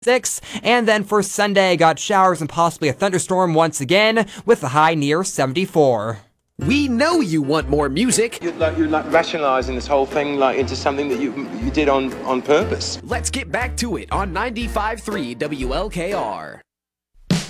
6. And then for Sunday, got showers and possibly a thunderstorm once again, with the high near 74. We know you want more music. You're rationalizing this whole thing into something that you did on purpose. Let's get back to it on 95.3 WLKR.